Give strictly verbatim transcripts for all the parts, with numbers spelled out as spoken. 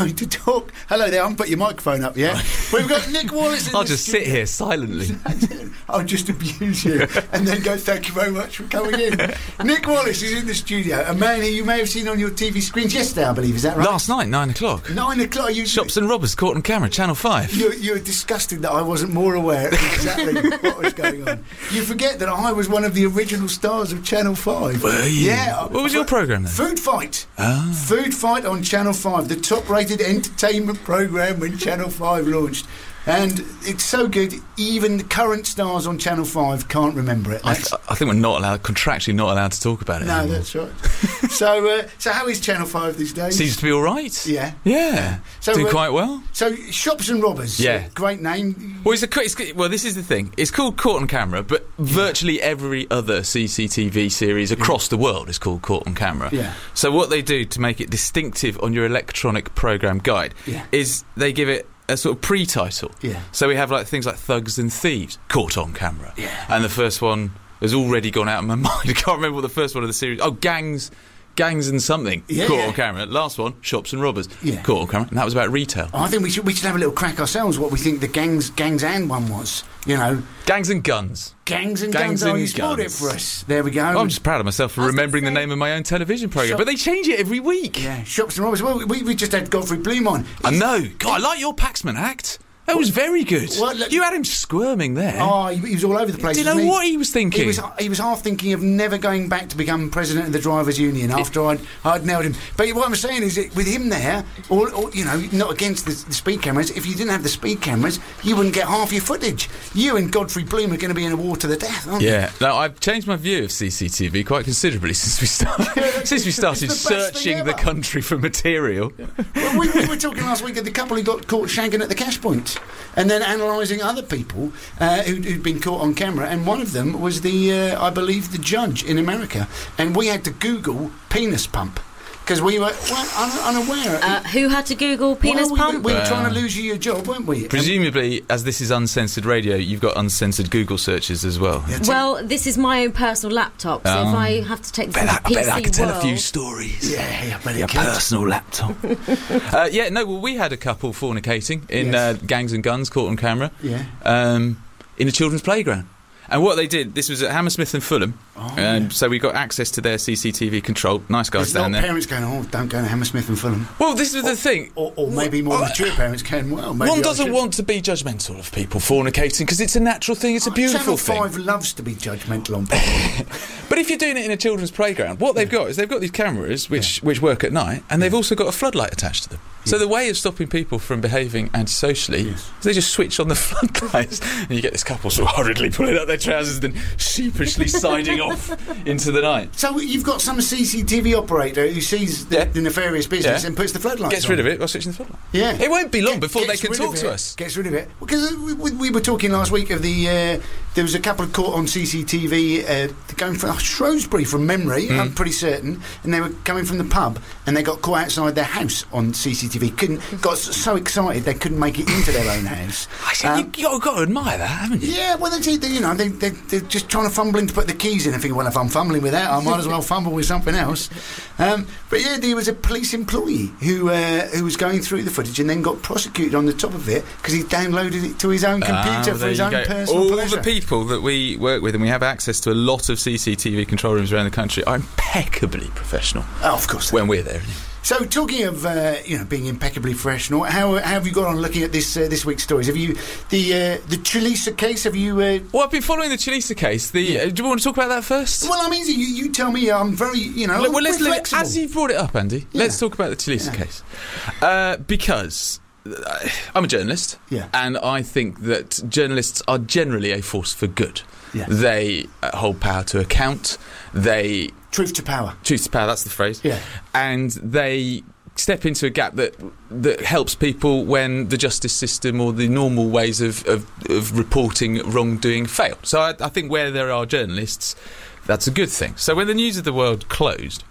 going to talk. Hello there, I haven't put your microphone up yet. We've got Nick Wallace in I'll the just studio. sit here silently. I'll just abuse you and then go, thank you very much for coming in. Nick Wallace is in the studio, a man who you may have seen on your T V screens yesterday, I believe, is that right? Last night, nine o'clock. Nine o'clock. You, Shops and Robbers, caught on camera, Channel five. You, you were disgusted that I wasn't more aware of exactly what was going on. You forget that I was one of the original stars of Channel five. Were you? Yeah. What was your programme then? Food Fight. Ah. Food Fight on Channel five, the top-rated entertainment programme when Channel five launched. And it's so good, even the current stars on Channel five can't remember it. I, th- I think we're not allowed, contractually not allowed to talk about it No, anymore. that's right. so, uh, so how is Channel five these days? Seems to be all right. Yeah. Yeah. So, Doing uh, quite well. So, Shops and Robbers. Yeah. Uh, great name. Well, it's a, it's, well, this is the thing. It's called Caught on Camera, but virtually every other C C T V series across the world is called Caught on Camera. Yeah. So what they do to make it distinctive on your electronic programme guide Yeah. is they give it a sort of pre-title. Yeah. So we have like things like Thugs and Thieves, Caught on Camera. Yeah. And the first one has already gone out of my mind. I can't remember what the first one of the series... Oh, Gangs... Gangs and something, Yeah, Caught yeah. on Camera. Last one, Shops and Robbers, Yeah. Caught on Camera. And that was about retail. I think we should we should have a little crack ourselves what we think the gangs gangs and one was. You know, Gangs and Guns. gangs and Gangs guns. Oh, and you spoiled it Guns. for us. There we go. I'm just proud of myself for I was gonna remembering the say- name of my own television programme. Shop- But they change it every week. Yeah, Shops and Robbers. Well, we we just had Godfrey Bloom on. I He's- know. God, I like your Paxman act. That was very good. What, look- You had him squirming there. Oh, he, he was all over the place. Do you know wasn't he? what he was thinking? He was he was half thinking of never going back to become president of the drivers' union after I'd I'd nailed him. But what I'm saying is, that with him there, or, or you know, not against the, the speed cameras. If you didn't have the speed cameras, you wouldn't get half your footage. You and Godfrey Bloom are going to be in a war to the death, aren't Yeah. Now I've changed my view of C C T V quite considerably since we started. since we started It's the best thing searching the ever. country for material. you? Well, we, we were talking last week of the couple who got caught shagging at the cash point, and then analysing other people uh, who'd, who'd been caught on camera, and one of them was the, uh, I believe, the judge in America, and we had to Google penis pump because we were well, un- unaware. Uh, who had to Google penis Well, we, pump? We, we were Well. trying to lose you your job, weren't we? Presumably, as this is uncensored radio, you've got uncensored Google searches as well. Yeah, Well, this is my own personal laptop, so Oh. if I have to take this I into bet, I P bet C I could tell a few world- stories. yeah, yeah, but Your it could. personal laptop. uh, yeah, no, well, we had a couple fornicating in Yes. uh, Gangs and Guns, Caught on Camera, Yeah. um, in a children's playground. And what they did, this was at Hammersmith and Fulham, Oh, and yeah. so we got access to their C C T V control. Nice guys There's down not there. parents going, oh, don't go to Hammersmith and Fulham. Well, this is the thing. Or, or maybe more mature parents going, well, maybe One I doesn't should. want to be judgmental of people fornicating because it's a natural thing, it's a beautiful Channel thing. five loves to be judgmental on people. But if you're doing it in a children's playground, what they've got is they've got these cameras which, which work at night, and they've also got a floodlight attached to them. So the way of stopping people from behaving antisocially Yes. is they just switch on the floodlights, and you get this couple sort of hurriedly pulling up their trousers and then sheepishly siding off into the night. So you've got some C C T V operator who sees the, Yeah. the nefarious business Yeah. and puts the floodlights Gets on. rid of it by switching the floodlight. Yeah. It won't be long Get- before they gets can rid talk of to it, us. Gets rid of it. Because we, we, we were talking last week of the... Uh, there was a couple caught on C C T V uh, going from Shrewsbury from memory, Mm. I'm pretty certain, and they were coming from the pub and they got caught outside their house on C C T V. Couldn't Got s- so excited they couldn't make it into their own house. I said, Um, you, you've got to admire that, haven't you? Yeah, well, they, they, you know, they, they, they're just trying to fumble in to put the keys in and thinking, well, if I'm fumbling with that, I might as well fumble with something else. Um, but yeah, there was a police employee who uh, who was going through the footage and then got prosecuted on the top of it because he downloaded it to his own computer Ah, for there his you own go. personal All pleasure. the people that we work with, and we have access to a lot of C C T V control rooms around the country, are impeccably professional Oh, of course. when we're there. So, talking of uh, you know being impeccably professional, how, how have you got on looking at this uh, this week's stories? Have you the uh, the Chalisa case? Have you? Uh, Well, I've been following the Chalisa case. The, Yeah. uh, do you want to talk about that first? well, I'm easy. You, you tell me. I'm very you know. Look, well, let's very let, flexible. as you've brought it up, Andy. Yeah. Let's talk about the Chalisa Yeah. case uh, because uh, I'm a journalist, Yeah. and I think that journalists are generally a force for good. Yeah. They uh, hold power to account. They Truth to power. truth to power. That's the phrase. Yeah. And they step into a gap that that helps people when the justice system or the normal ways of, of, of reporting wrongdoing fail. So I, I think where there are journalists, that's a good thing. So when the News of the World closed,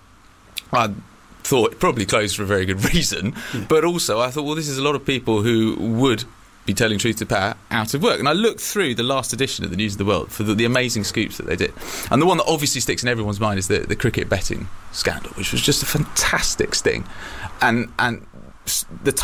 I thought it probably closed for a very good reason, Yeah. but also I thought, well, this is a lot of people who would be telling truth to power out of work. And I looked through the last edition of the News of the World for the, the amazing scoops that they did. And the one that obviously sticks in everyone's mind is the, the cricket betting scandal, which was just a fantastic sting. And and s- the